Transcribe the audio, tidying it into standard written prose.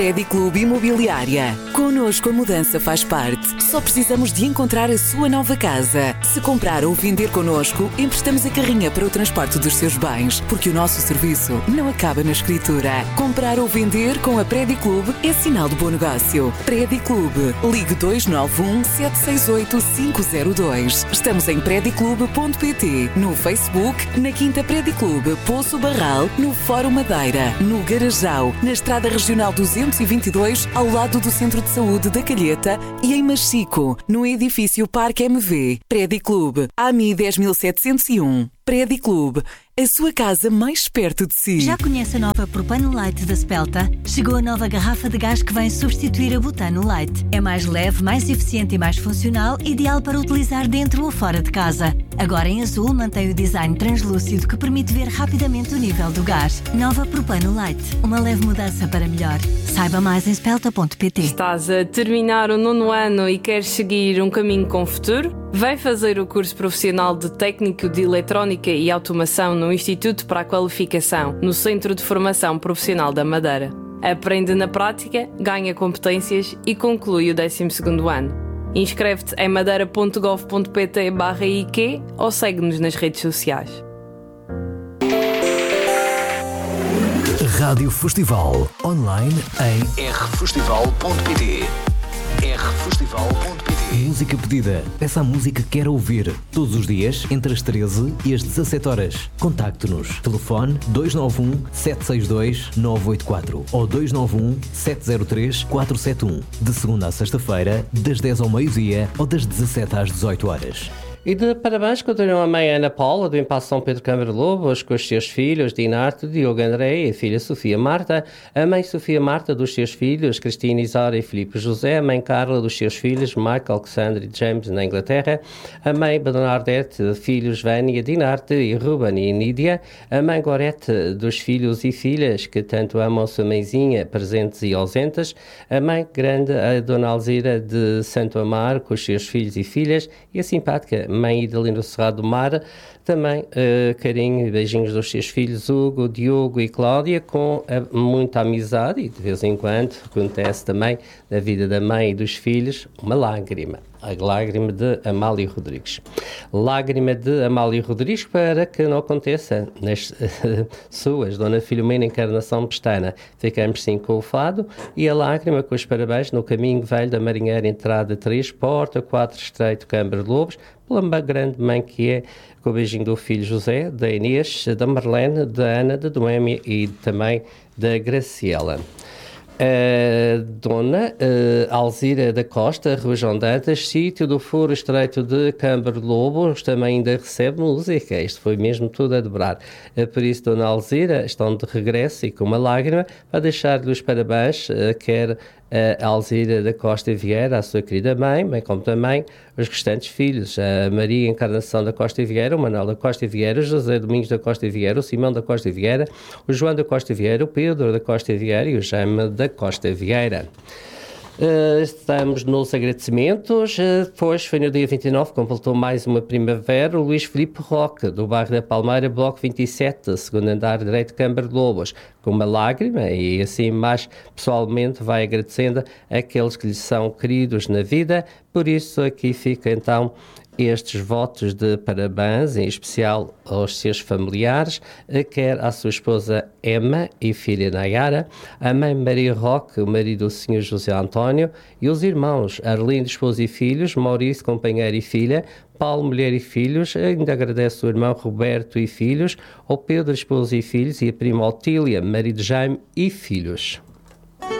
Prédio Clube Imobiliária. Connosco a mudança faz parte. Só precisamos de encontrar a sua nova casa. Se comprar ou vender connosco, emprestamos a carrinha para o transporte dos seus bens, porque o nosso serviço não acaba na escritura. Comprar ou vender com a Prédio Clube é sinal de bom negócio. Prédio Clube. Ligue 291 768 502. Estamos em prediclube.pt, no Facebook, na Quinta Prédio Clube, Poço Barral, no Fórum Madeira, no Garajal, na Estrada Regional 222, ao lado do Centro de Saúde da Calheta e em Machico, no edifício Parque MV. Prédio Clube, AMI 10701. Prédio Clube, a sua casa mais perto de si. Já conhece a nova Propano Light da Spelta? Chegou a nova garrafa de gás que vem substituir a Butano Light. É mais leve, mais eficiente e mais funcional, ideal para utilizar dentro ou fora de casa. Agora em azul mantém o design translúcido que permite ver rapidamente o nível do gás. Nova Propano Light, uma leve mudança para melhor. Saiba mais em spelta.pt. Estás a terminar o 9º ano e queres seguir um caminho com futuro? Vem fazer o curso profissional de Técnico de Eletrónica e Automação no Instituto para a Qualificação, no Centro de Formação Profissional da Madeira. Aprende na prática, ganha competências e conclui o 12º ano. Inscreve-te em madeira.gov.pt/IQ ou segue-nos nas redes sociais. Rádio Festival, online em rfestival.pt. rfestival.pt. Música pedida. Peça a música que quer ouvir. Todos os dias, entre as 13 e as 17 horas. Contacte-nos. Telefone 291 762 984 ou 291 703 471. De segunda a sexta-feira, das 10 ao meio-dia ou das 17 às 18 horas. E de parabéns continua a mãe Ana Paula, do Impasse São Pedro Câmara Lobos, com os seus filhos, Dinarte, Diogo André e a filha Sofia Marta, a mãe Sofia Marta dos seus filhos, Cristina Isara e Filipe José, a mãe Carla dos seus filhos, Michael, Alexandre e James, na Inglaterra, a mãe Bernadette, filhos Vânia, Dinarte e Ruben e Nídia, a mãe Gorete dos filhos e filhas, que tanto amam sua mãezinha, presentes e ausentes, a mãe grande, a Dona Alzira de Santo Amaro, com os seus filhos e filhas, e a simpática mãe Idalino Cerrado do Mar, também carinho e beijinhos dos seus filhos Hugo, Diogo e Cláudia, com muita amizade, e de vez em quando acontece também na vida da mãe e dos filhos uma lágrima. A lágrima de Amália Rodrigues. Lágrima de Amália Rodrigues para que não aconteça nas suas, Dona Filomena Encarnação Pestana. Ficamos sim com o fado e a lágrima com os parabéns no caminho velho da Marinheira, entrada 3, porta 4, estreito, Câmara de Lobos, pela grande mãe que é, com o beijinho do filho José, da Inês, da Marlene, da Ana, da Noémia e também da Graciela. Dona Alzira da Costa, Rua João Dantas, sítio do Furo Estreito de Câmara de Lobos, também ainda recebe música. Isto foi mesmo tudo a dobrar. Por isso, Dona Alzira, estão de regresso e com uma lágrima, para deixar-lhe os parabéns, quer a Alzira da Costa Vieira, a sua querida mãe, bem como também os restantes filhos, a Maria Encarnação da Costa Vieira, o Manuel da Costa Vieira, o José Domingos da Costa Vieira, o Simão da Costa Vieira, o João da Costa Vieira, o Pedro da Costa Vieira e o Jaime da Costa Vieira. Estamos nos agradecimentos. Depois foi no dia 29, completou mais uma primavera, o Luís Filipe Roque, do bairro da Palmeira, bloco 27, segundo andar direito, Câmara de Lobos, com uma lágrima, e assim mais pessoalmente vai agradecendo àqueles que lhe são queridos na vida. Por isso aqui fica então estes votos de parabéns, em especial aos seus familiares, quer à sua esposa Emma e filha Nayara, a mãe Maria Roque, o marido do Sr. José António, e os irmãos Arlindo, esposa e filhos, Maurício, companheiro e filha, Paulo, mulher e filhos, ainda agradece o irmão Roberto e filhos, ao Pedro, esposa e filhos, e a prima Otília, marido Jaime e filhos.